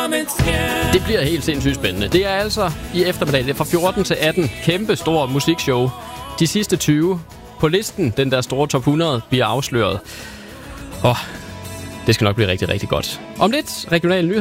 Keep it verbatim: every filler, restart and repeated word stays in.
Det bliver helt sindssygt spændende. Det er altså i eftermiddag, det er fra fjorten til atten. Kæmpe stor musikshow. De sidste tyve på listen, den der store top hundrede, bliver afsløret. Og det skal nok blive rigtig, rigtig godt. Om lidt regional nyhed.